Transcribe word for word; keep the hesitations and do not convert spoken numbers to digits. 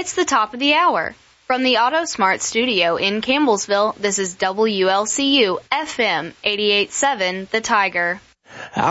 It's the top of the hour. From the AutoSmart studio in Campbellsville, this is W L C U F M eighty-eight point seven, The Tiger.